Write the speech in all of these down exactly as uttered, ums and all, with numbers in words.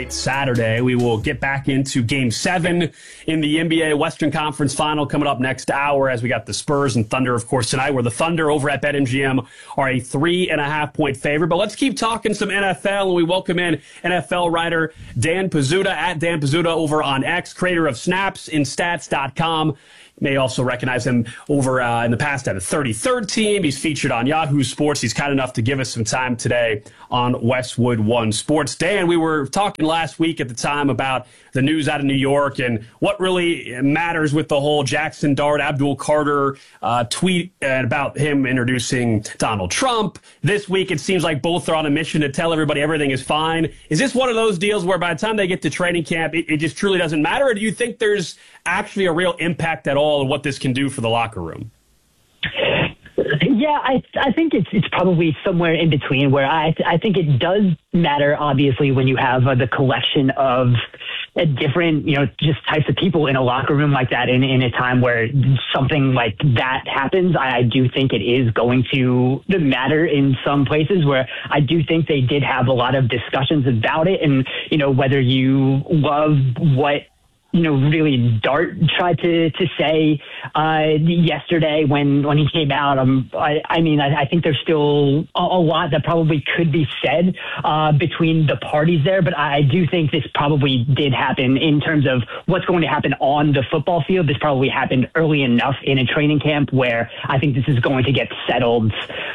Saturday. We will get back into Game seven in the N B A Western Conference Final coming up next hour as we got the Spurs and Thunder, of course, tonight, where the Thunder over at BetMGM are a three and a half point favorite. But let's keep talking some N F L, and we welcome in N F L writer Dan Pizzuta at Dan Pizzuta over on X, creator of snaps in stats dot com. May also recognize him over uh, in the past at a thirty-third team. He's featured on Yahoo Sports. He's kind enough to give us some time today on Westwood One Sports. Dan, we were talking last week at the time about the news out of New York and what really matters with the whole Jackson Dart, Abdul Carter uh, tweet about him introducing Donald Trump. This week, it seems like both are on a mission to tell everybody everything is fine. Is this one of those deals where by the time they get to training camp, it, it just truly doesn't matter? Or do you think there's actually a real impact at all and what this can do for the locker room? Yeah, I I think it's it's probably somewhere in between, where I I think it does matter, obviously, when you have uh, the collection of uh, different, you know, just types of people in a locker room like that in, in a time where something like that happens. I, I do think it is going to matter in some places, where I do think they did have a lot of discussions about it. And, you know, whether you love what you know, really Dart tried to, to say uh, yesterday when, when he came out. Um, I, I mean, I, I think there's still a, a lot that probably could be said uh, between the parties there, but I do think this probably did happen in terms of what's going to happen on the football field. This probably happened early enough in a training camp where I think this is going to get settled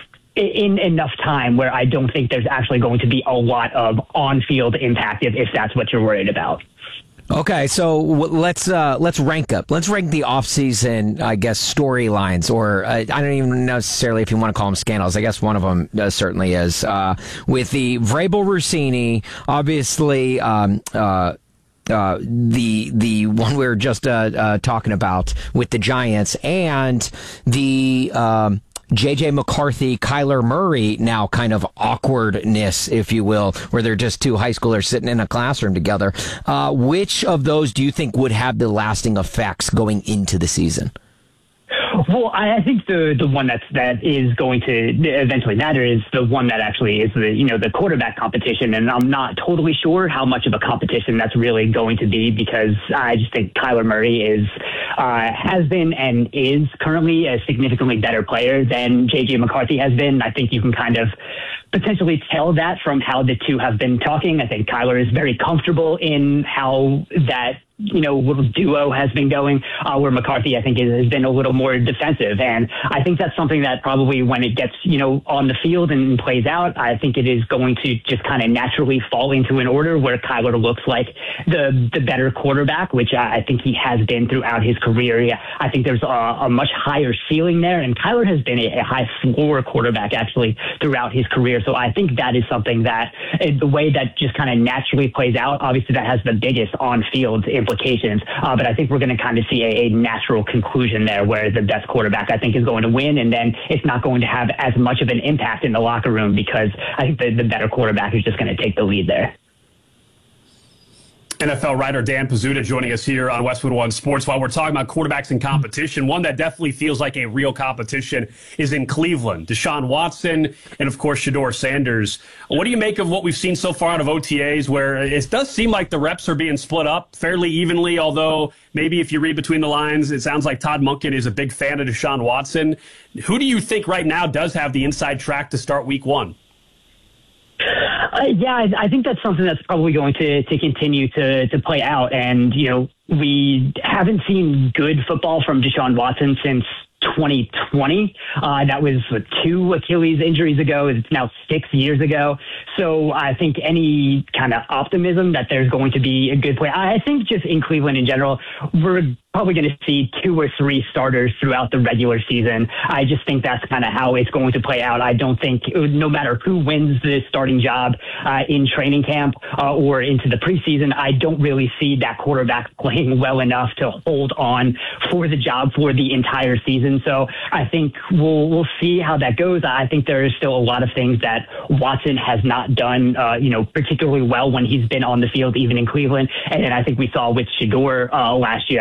in enough time where I don't think there's actually going to be a lot of on-field impact if, if that's what you're worried about. Okay, so let's uh, let's rank up. Let's rank the offseason, I guess, storylines, or uh, I don't even know necessarily if you want to call them scandals. I guess one of them uh, certainly is. Uh, with the Vrabel Rossini, obviously, um, uh, uh, the the one we were just uh, uh, talking about with the Giants, and the Um, J J McCarthy, Kyler Murray, now kind of awkwardness, if you will, where they're just two high schoolers sitting in a classroom together. Uh, which of those do you think would have the lasting effects going into the season? Well, I think the the one that's that is going to eventually matter is the one that actually is the you know the quarterback competition, and I'm not totally sure how much of a competition that's really going to be, because I just think Kyler Murray is uh, has been and is currently a significantly better player than J J McCarthy has been. I think you can kind of potentially tell that from how the two have been talking. I think Kyler is very comfortable in how that you know, little duo has been going, uh, where McCarthy, I think, has been a little more defensive. And I think that's something that probably when it gets, you know, on the field and plays out, I think it is going to just kind of naturally fall into an order where Kyler looks like the the better quarterback, which I, I think he has been throughout his career. Yeah, I think there's a, a much higher ceiling there. And Kyler has been a, a high floor quarterback, actually, throughout his career. So I think that is something that uh, the way that just kind of naturally plays out, obviously that has the biggest on-field impact implications, uh, but I think we're going to kind of see a, a natural conclusion there where the best quarterback, I think, is going to win, and then it's not going to have as much of an impact in the locker room because I think the, the better quarterback is just going to take the lead there. N F L writer Dan Pizzuta joining us here on Westwood One Sports. While we're talking about quarterbacks and competition, one that definitely feels like a real competition is in Cleveland. Deshaun Watson and, of course, Shedeur Sanders. What do you make of what we've seen so far out of O T As, where it does seem like the reps are being split up fairly evenly, although maybe if you read between the lines, it sounds like Todd Monken is a big fan of Deshaun Watson. Who do you think right now does have the inside track to start week one? Uh, yeah, I, I think that's something that's probably going to, to continue to, to play out. And, you know, we haven't seen good football from Deshaun Watson since twenty twenty. Uh, that was uh, two Achilles injuries ago. It's now six years ago. So I think any kind of optimism that there's going to be a good play, I think just in Cleveland in general, we're probably going to see two or three starters throughout the regular season. I just think that's kind of how it's going to play out. I don't think no matter who wins the starting job uh, in training camp uh, or into the preseason, I don't really see that quarterback playing well enough to hold on for the job for the entire season. So I think we'll we'll see how that goes. I think there is still a lot of things that Watson has not done, uh, you know, particularly well when he's been on the field, even in Cleveland. And, and I think we saw with Shedeur uh, last year. I think that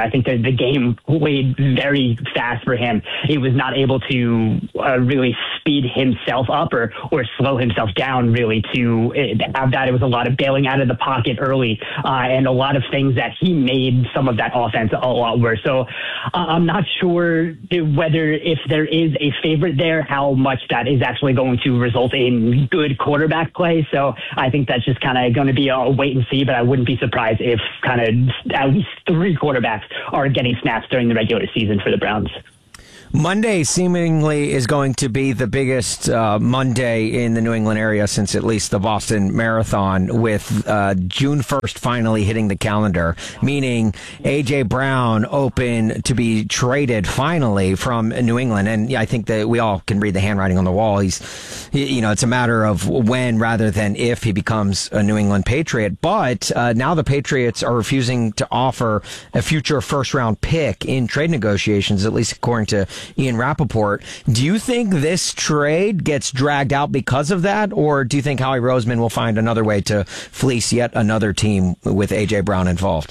the game played very fast for him. He was not able to uh, really speed himself up or, or slow himself down really to have that. It was a lot of bailing out of the pocket early uh, and a lot of things that he made some of that offense a lot worse. So uh, I'm not sure whether if there is a favorite there, how much that is actually going to result in good quarterback play. So I think that's just kind of going to be a wait and see, but I wouldn't be surprised if kind of at least three quarterbacks are getting snaps during the regular season for the Browns. Monday seemingly is going to be the biggest uh, Monday in the New England area since at least the Boston Marathon, with uh, June first finally hitting the calendar, meaning A J. Brown open to be traded finally from New England. And yeah, I think that we all can read the handwriting on the wall. He's, you know, it's a matter of when rather than if he becomes a New England Patriot. But uh, now the Patriots are refusing to offer a future first round pick in trade negotiations, at least according to Ian Rappaport. Do you think this trade gets dragged out because of that, or do you think Howie Roseman will find another way to fleece yet another team with A J. Brown involved?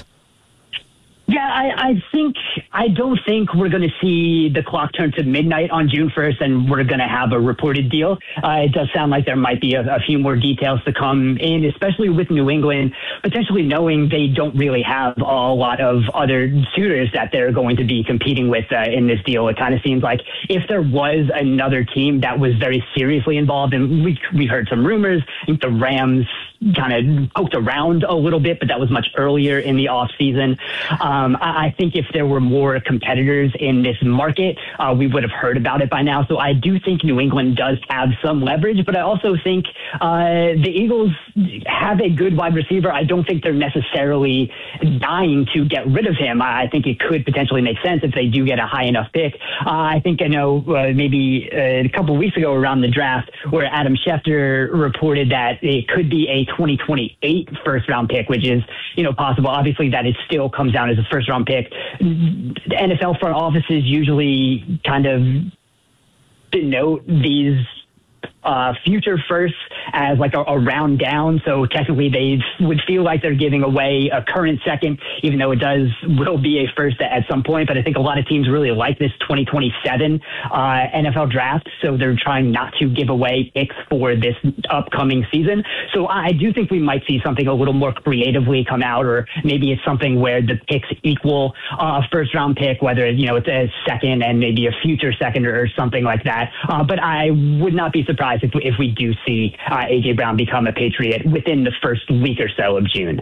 Yeah, I, I think I don't think we're going to see the clock turn to midnight on June first and we're going to have a reported deal. Uh, it does sound like there might be a, a few more details to come in, especially with New England potentially knowing they don't really have a lot of other suitors that they're going to be competing with uh, in this deal. It kind of seems like if there was another team that was very seriously involved, and we we heard some rumors, I think the Rams kind of poked around a little bit, but that was much earlier in the off season. Um, I, I think if there were more competitors in this market, uh, we would have heard about it by now. So I do think New England does have some leverage, but I also think uh, the Eagles have a good wide receiver. I don't think they're necessarily dying to get rid of him. I think it could potentially make sense if they do get a high enough pick. Uh, I think I know uh, maybe uh, a couple of weeks ago around the draft where Adam Schefter reported that it could be a twenty twenty-eight first round pick, which is, you know, possible. Obviously that it still comes down as a first round pick. The N F L front offices usually kind of denote these uh, future firsts as like a, a round down. So technically they would feel like they're giving away a current second, even though it does will be a first at some point. But I think a lot of teams really like this twenty twenty-seven uh, N F L draft. So they're trying not to give away picks for this upcoming season. So I do think we might see something a little more creatively come out, or maybe it's something where the picks equal uh, first round pick, whether, you know, it's a second and maybe a future second or something like that. Uh, but I would not be surprised if we, if we do see uh, A J. Brown become a Patriot within the first week or so of June.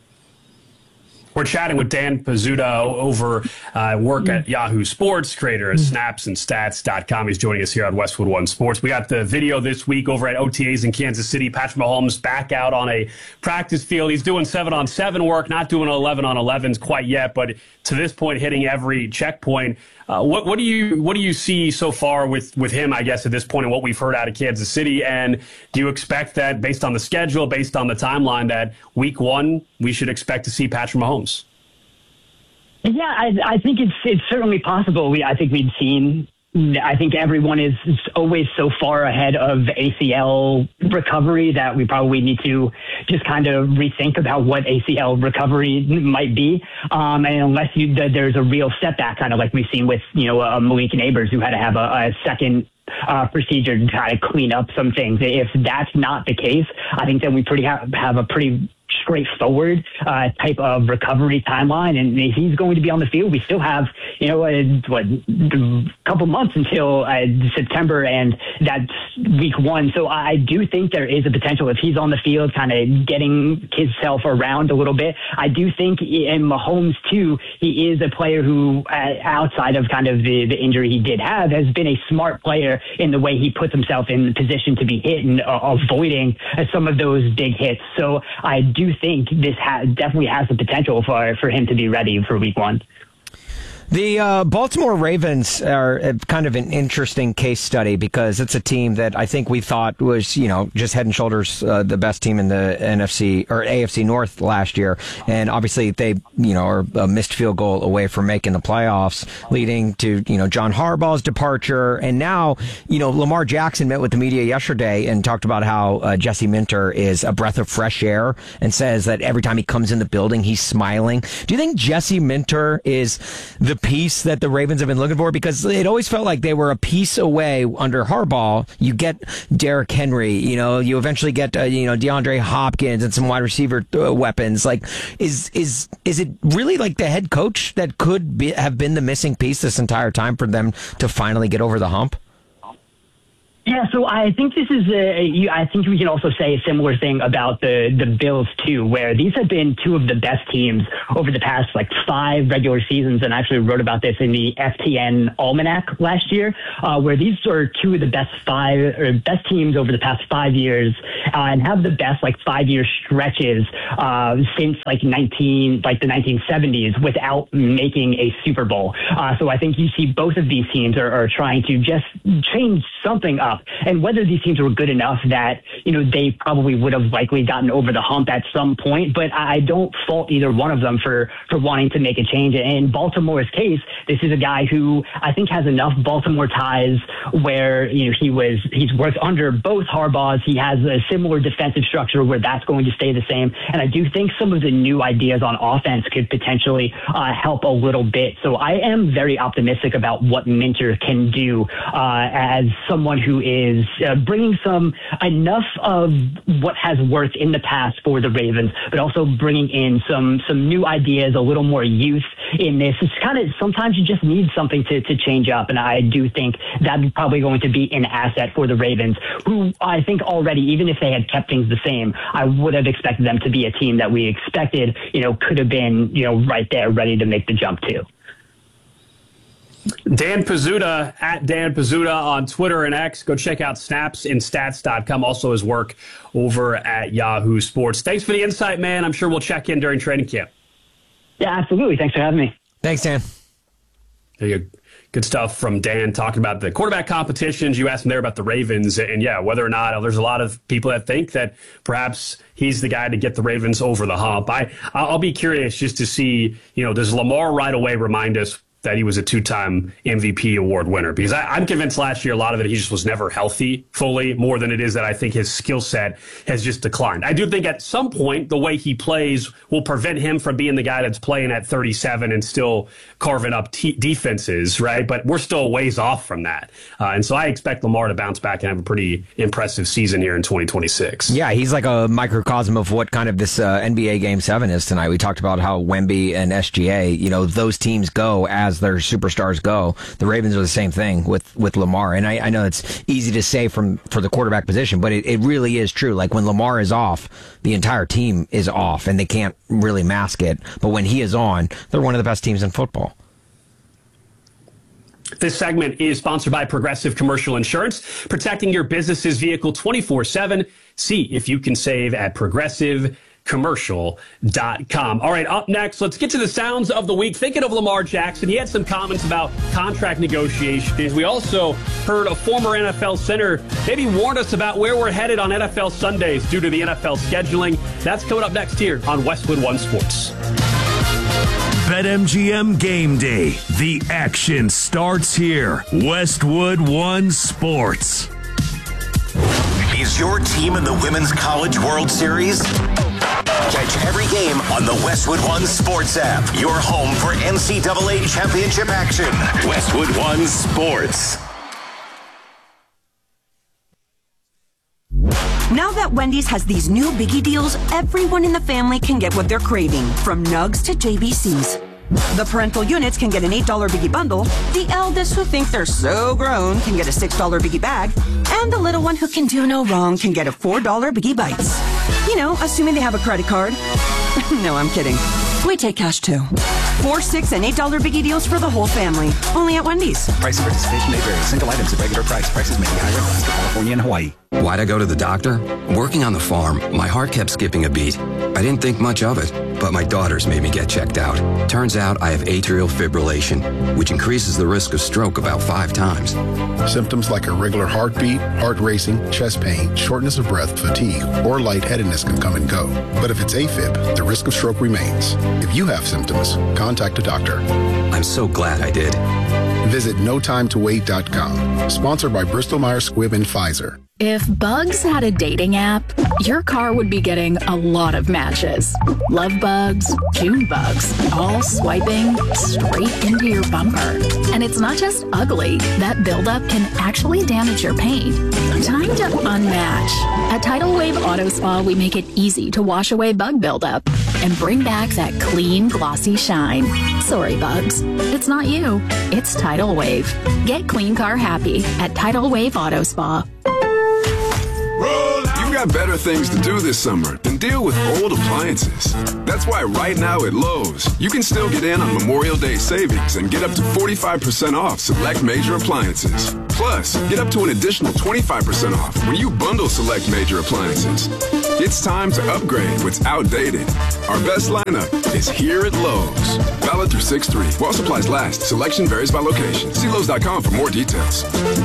We're chatting with Dan Pizzuto over uh, work at Yahoo Sports, creator of snaps and stats dot com. He's joining us here on Westwood One Sports. We got the video this week over at O T As in Kansas City. Patrick Mahomes back out on a practice field. He's doing seven on seven work, not doing eleven on elevens quite yet, but to this point, hitting every checkpoint. Uh, what, what do you what do you see so far with, with him, I guess, at this point, and what we've heard out of Kansas City? And do you expect that, based on the schedule, based on the timeline, that week one we should expect to see Patrick Mahomes? Yeah, I, I think it's it's certainly possible. We I think we've seen. I think everyone is always so far ahead of A C L recovery that we probably need to just kind of rethink about what A C L recovery might be. Um, and unless you, there's a real setback, kind of like we've seen with, you know, uh, Malik Neighbors, who had to have a, a second uh, procedure to try to clean up some things. If that's not the case, I think then we pretty have, have a pretty straightforward uh, type of recovery timeline. And if he's going to be on the field, we still have, you know, a, what, a couple months until uh, September, and that's week one. So I do think there is a potential if he's on the field, kind of getting himself around a little bit. I do think in Mahomes too, he is a player who, uh, outside of kind of the, the injury he did have, has been a smart player in the way he puts himself in position to be hit and uh, avoiding uh, some of those big hits. So I do think this ha- definitely has the potential for, for him to be ready for week one. The uh, Baltimore Ravens are kind of an interesting case study because it's a team that I think we thought was, you know, just head and shoulders uh, the best team in the N F C or A F C North last year. And obviously they, you know, are a missed field goal away from making the playoffs, leading to, you know, John Harbaugh's departure. And now, you know, Lamar Jackson met with the media yesterday and talked about how uh, Jesse Minter is a breath of fresh air and says that every time he comes in the building, he's smiling. Do you think Jesse Minter is the piece that the Ravens have been looking for? Because it always felt like they were a piece away under Harbaugh. You get Derrick Henry, you know, you eventually get, uh, you know, DeAndre Hopkins and some wide receiver uh, weapons. Like, is is is it really like the head coach that could be, have been the missing piece this entire time for them to finally get over the hump? Yeah, so I think this is a, I think we can also say a similar thing about the, the Bills too, where these have been two of the best teams over the past like five regular seasons. And I actually wrote about this in the F T N Almanac last year, uh, where these are two of the best five or best teams over the past five years uh, and have the best like five year stretches uh, since like nineteen, like the nineteen seventies without making a Super Bowl. Uh, so I think you see both of these teams are, are trying to just change something up. And whether these teams were good enough that, you know, they probably would have likely gotten over the hump at some point, but I don't fault either one of them for, for wanting to make a change. In Baltimore's case, this is a guy who I think has enough Baltimore ties where, you know, he was, he's worked under both Harbaughs. He has a similar defensive structure where that's going to stay the same. And I do think some of the new ideas on offense could potentially uh, help a little bit. So I am very optimistic about what Minter can do uh, as someone who is uh, bringing some enough of what has worked in the past for the Ravens, but also bringing in some some new ideas, a little more youth in this. It's kind of sometimes you just need something to, to change up, and I do think that's probably going to be an asset for the Ravens, who I think already, even if they had kept things the same, I would have expected them to be a team that we expected, you know, could have been, you know, right there, ready to make the jump too. Dan Pizzuta at Dan Pizzuta on Twitter and X. Go check out snaps and stats dot com. Also his work over at Yahoo Sports. Thanks for the insight, man. I'm sure we'll check in during training camp. Yeah, absolutely. Thanks for having me. Thanks, Dan. There you go. Good stuff from Dan talking about the quarterback competitions. You asked him there about the Ravens, and yeah, whether or not there's a lot of people that think that perhaps he's the guy to get the Ravens over the hump. I, I'll be curious just to see, you know, does Lamar right away remind us that he was a two-time M V P award winner? Because I, I'm convinced last year a lot of it he just was never healthy fully, more than it is that I think his skill set has just declined. I do think at some point the way he plays will prevent him from being the guy that's playing at thirty-seven and still carving up t- defenses, right? But we're still a ways off from that. Uh, and so I expect Lamar to bounce back and have a pretty impressive season here in twenty twenty-six. Yeah, he's like a microcosm of what kind of this uh, N B A Game seven is tonight. We talked about how Wemby and S G A, you know, those teams go as as their superstars go. The Ravens are the same thing with, with Lamar. And I, I know it's easy to say from for the quarterback position, but it, it really is true. Like when Lamar is off, the entire team is off and they can't really mask it. But when he is on, they're one of the best teams in football. This segment is sponsored by Progressive Commercial Insurance, protecting your business's vehicle twenty-four seven. See if you can save at Progressive commercial dot com. All right, up next, let's get to the sounds of the week. Thinking of Lamar Jackson, he had some comments about contract negotiations. We also heard a former N F L center maybe warned us about where we're headed on N F L Sundays due to the N F L scheduling. That's coming up next here on Westwood One Sports. BetMGM Game Day. The action starts here. Westwood One Sports. Is your team in the Women's College World Series? Catch every game on the Westwood One Sports app. Your home for N C double A championship action. Westwood One Sports. Now that Wendy's has these new biggie deals, everyone in the family can get what they're craving, from nugs to J B Cs. The parental units can get an eight dollar biggie bundle, the eldest who think they're so grown can get a six dollar biggie bag, and the little one who can do no wrong can get a four dollar biggie bites. You know, assuming they have a credit card. No, I'm kidding. We take cash too. Four, six, and eight dollar biggie deals for the whole family. Only at Wendy's. Price and participation may vary. Single items at regular price. Prices may be higher in California and Hawaii. Why'd I go to the doctor? Working on the farm, my heart kept skipping a beat. I didn't think much of it. but my daughters made me get checked out. Turns out I have atrial fibrillation, which increases the risk of stroke about five times. Symptoms like irregular heartbeat, heart racing, chest pain, shortness of breath, fatigue, or lightheadedness can come and go. But if it's AFib, the risk of stroke remains. If you have symptoms, contact a doctor. I'm so glad I did. Visit no time to wait dot com. Sponsored by Bristol Myers Squibb and Pfizer. If Bugs had a dating app, your car would be getting a lot of matches. Love bugs, June bugs, all swiping straight into your bumper. And it's not just ugly. That buildup can actually damage your paint. Time to unmatch. At Tidal Wave Auto Spa, we make it easy to wash away bug buildup and bring back that clean, glossy shine. Sorry, bugs. It's not you. It's Tidal Wave. Get clean car happy at Tidal Wave Auto Spa. You've got better things to do this summer than deal with old appliances. That's why right now at Lowe's, you can still get in on Memorial Day savings and get up to forty-five percent off select major appliances. Plus, get up to an additional twenty-five percent off when you bundle select major appliances. It's time to upgrade what's outdated. Our best lineup is here at Lowe's. Valid through six three. While supplies last, selection varies by location. See Lowe's dot com for more details.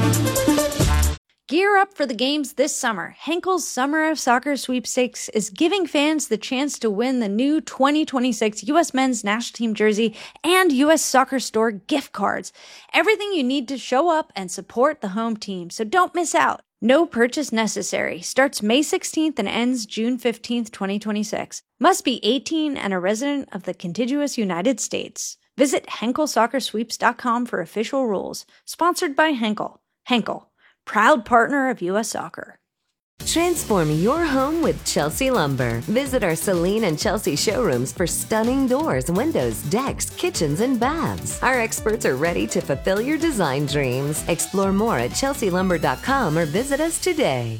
Gear up for the games this summer. Henkel's Summer of Soccer Sweepstakes is giving fans the chance to win the new twenty twenty-six U S Men's National Team jersey and U S Soccer Store gift cards. Everything you need to show up and support the home team, so don't miss out. No purchase necessary. Starts May sixteenth and ends June fifteenth, twenty twenty-six. Must be eighteen and a resident of the contiguous United States. Visit Henkel Soccer Sweeps dot com for official rules. Sponsored by Henkel. Henkel, proud partner of U S Soccer. Transform your home with Chelsea Lumber. Visit our Celine and Chelsea showrooms for stunning doors, windows, decks, kitchens, and baths. Our experts are ready to fulfill your design dreams. Explore more at chelsea lumber dot com or visit us today.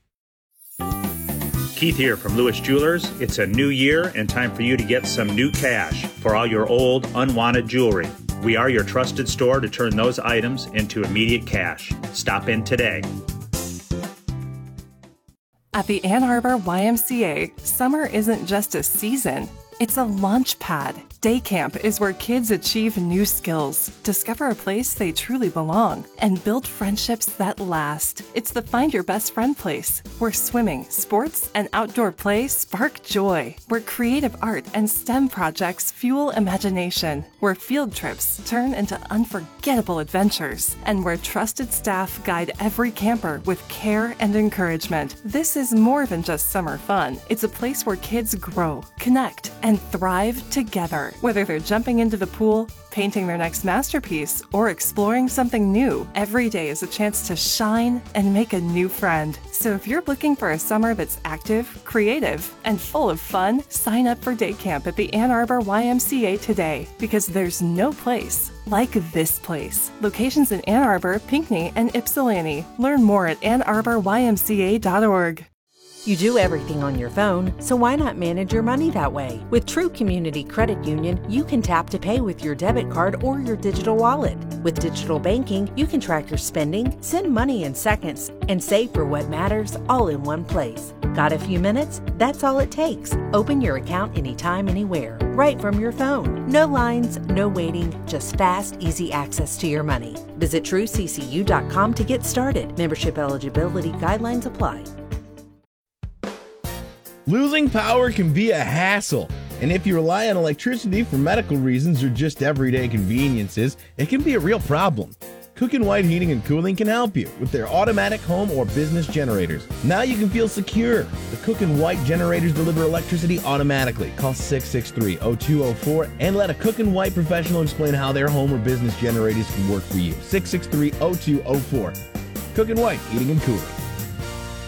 Keith here from Lewis Jewelers. It's a new year and time for you to get some new cash for all your old, unwanted jewelry. We are your trusted store to turn those items into immediate cash. Stop in today. At the Ann Arbor Y M C A, summer isn't just a season, it's a launch pad. Day camp is where kids achieve new skills, discover a place they truly belong, and build friendships that last. It's the Find Your Best Friend place, where swimming, sports, and outdoor play spark joy, where creative art and STEM projects fuel imagination, where field trips turn into unforgettable adventures, and where trusted staff guide every camper with care and encouragement. This is more than just summer fun. It's a place where kids grow, connect, and thrive together. Whether they're jumping into the pool, painting their next masterpiece, or exploring something new, every day is a chance to shine and make a new friend. So if you're looking for a summer that's active, creative, and full of fun, sign up for day camp at the Ann Arbor Y M C A today, because there's no place like this place. Locations in Ann Arbor, Pinckney, and Ypsilanti. Learn more at ann arbor y m c a dot org. You do everything on your phone, so why not manage your money that way? With True Community Credit Union, you can tap to pay with your debit card or your digital wallet. With digital banking, you can track your spending, send money in seconds, and save for what matters all in one place. Got a few minutes? That's all it takes. Open your account anytime, anywhere, right from your phone. No lines, no waiting, just fast, easy access to your money. Visit true c c u dot com to get started. Membership eligibility guidelines apply. Losing power can be a hassle, and if you rely on electricity for medical reasons or just everyday conveniences, it can be a real problem. Cook and White Heating and Cooling can help you with their automatic home or business generators. Now you can feel secure. The Cook and White generators deliver electricity automatically. Call six six three, zero two zero four and let a Cook and White professional explain how their home or business generators can work for you. six six three, zero two zero four. Cook and White Heating and Cooling.